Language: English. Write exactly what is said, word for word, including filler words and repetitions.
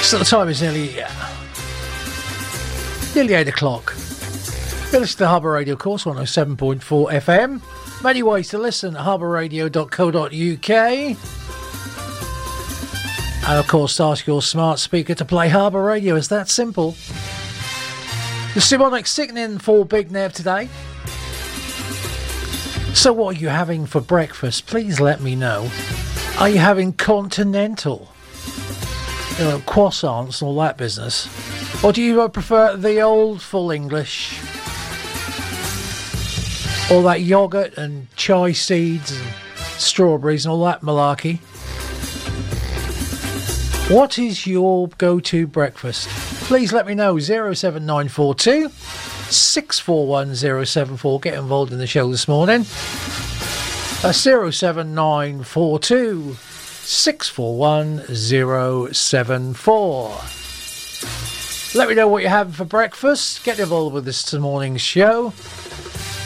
So the time is nearly, uh, nearly eight o'clock. You're listening to Harbour Radio, of course, one oh seven point four F M. Many ways to listen at harbour radio dot co dot U K. And of course, ask your smart speaker to play Harbour Radio. It's that simple. The Simonic sitting in for Big Nev today. So what are you having for breakfast? Please let me know. Are you having continental? You know, croissants and all that business? Or do you prefer the old full English? All that yoghurt and chai seeds and strawberries and all that malarkey? What is your go-to breakfast? Please let me know. oh seven nine four two, six four one oh seven four. Get involved in the show this morning. That's oh seven nine four two, six four one oh seven four. Let me know what you're having for breakfast. Get involved with this morning's show.